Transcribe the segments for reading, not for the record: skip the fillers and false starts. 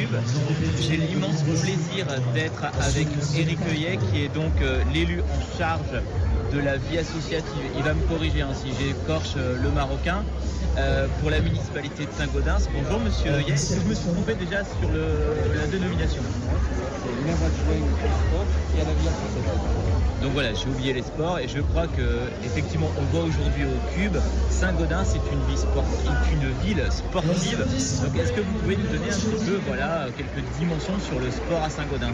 Cube. J'ai l'immense plaisir d'être avec Éric Heuillet, qui est donc l'élu en charge de la vie associative. Il va me corriger si j'écorche le marocain. Pour la municipalité de Saint-Gaudens. Bonjour Monsieur Heuillet. Est-ce que je me suis trompé déjà sur la dénomination? C'est maire adjoint au sport et à la vie associative. Donc voilà, j'ai oublié les sports et je crois que effectivement on voit aujourd'hui au Cube, Saint-Gaudens est une ville sportive. Donc est-ce que vous pouvez nous donner un petit peu quelques dimensions sur le sport à Saint-Gaudens?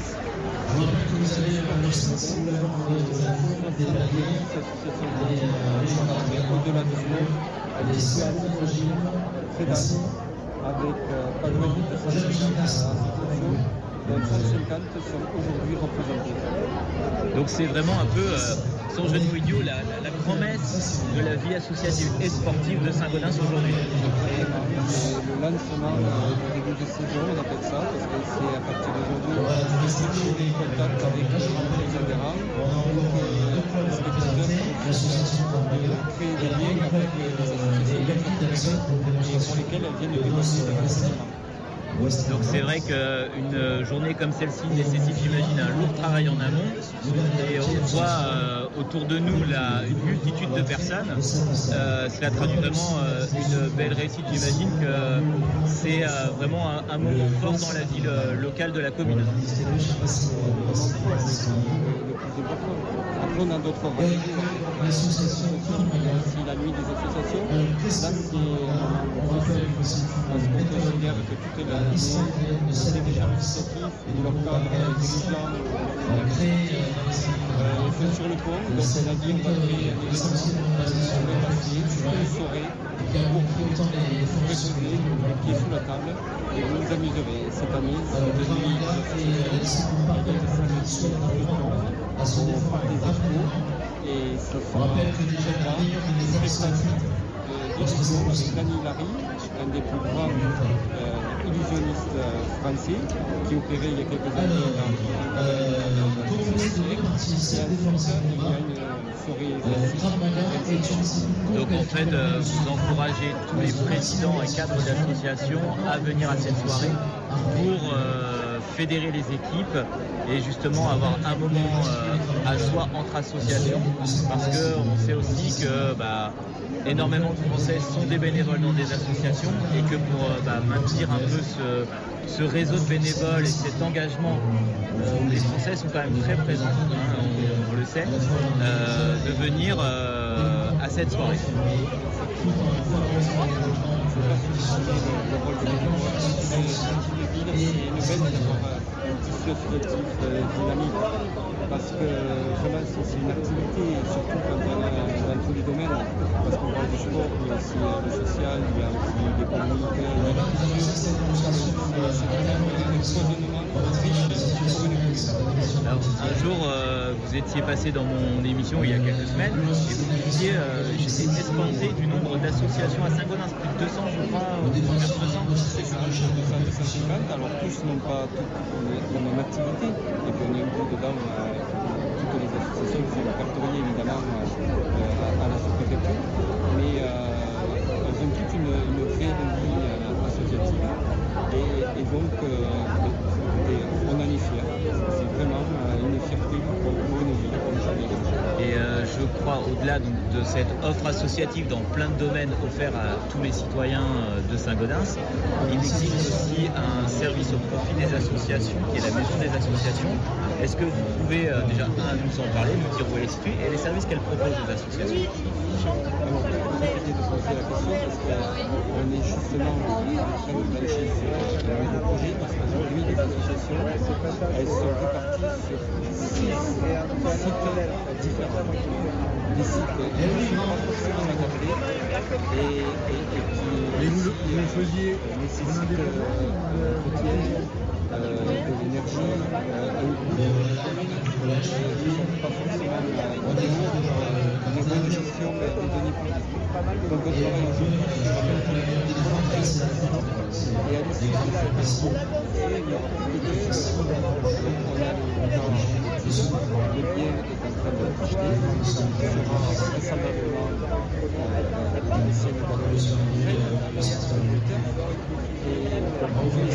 Au-delà du sport, elle est située très dense, avec pas loin de 150 associations, dont 150 sont aujourd'hui représentées. Donc c'est vraiment un peu, sans jeu de mots idiot, la promesse de la vie associative et sportive de Saint-Gaudens aujourd'hui. C'est le lancement du début de saison, on appelle ça, parce que c'est à partir d'aujourd'hui des contacts avec les adhérents, les spectateurs, de créer des liens avec les associations et pour lesquelles elles viennent de développer des renseignements. Donc c'est vrai qu'une journée comme celle-ci nécessite, j'imagine, un lourd travail en amont. Et on voit autour de nous une multitude de personnes. Cela traduit vraiment une belle réussite. J'imagine que c'est vraiment un moment fort dans la vie locale de la commune. Après, on a d'autres variétés. C'est la nuit des associations. Là, on considère que tout est là. C'est déjà associatif, leur cadre dirigeant sont sur le pont. Donc, on a dit on va créer un événement sur le papier, une soirée pour réposer les pieds sous la table et vous vous amuserez. Cette année, c'est le nuit des associations au parc des expos et ça sera très pratique. Avec Dany Larry, un des plus grands illusionnistes français, qui opérait il y a quelques années dans le siècle. Et ensuite, il y a une soirée classique. Donc en fait, vous encouragez tous les présidents et cadres d'associations à venir à cette soirée pour fédérer les équipes et justement avoir un moment à soi entre associations, parce qu'on sait aussi que énormément de Français sont des bénévoles dans des associations et que pour maintenir un peu ce réseau de bénévoles et cet engagement, les Français sont quand même très présents, on le sait, de venir à cette soirée. C'est une belle tissu associatif dynamique parce que vraiment c'est une activité, surtout quand on est dans tous les domaines, parce qu'on parle du sport, il y a aussi le social, il y a aussi l'économique, il y a la culture. C'est vraiment un foisonnement riche pour une commune. Alors, un jour, vous étiez passé dans mon émission il y a quelques semaines et vous me disiez j'étais espanté du nombre d'associations à Saint-Gaudens, plus de 200 je crois, 200. C'est ça, 250, alors tous n'ont pas toutes la même activité, et puis on est inclus dedans toutes les associations qui sont répertoriées évidemment à la sous-préfecture, mais elles ont toutes une vraie vie associative, et donc on en est fiers. C'est vraiment une fierté pour une ville comme ça. Et je crois, au-delà donc, de cette offre associative dans plein de domaines offert à tous les citoyens de Saint-Gaudens, il existe aussi un service au profit des associations, qui est la maison des associations. Est-ce que vous pouvez déjà nous en parler, nous dire où elle est située et les services qu'elle propose aux associations? Alors, vous arrêtez de poser la question parce qu'on est justement en train de plancher sur le nouveau projet, parce qu'aujourd'hui les associations elles sont réparties sur 6 sites différents. Des sites qui sont pas forcément encadrés et qui nécessitent de l'énergie, un coût qui ne sont pas forcément des bonnes gestions des données publiques. Donc on travaille aujourd'hui sur et à l'issue de cette expo, il y aura plus de on a le bien est en train de acheter, il sera vraisemblablement laissé dans le et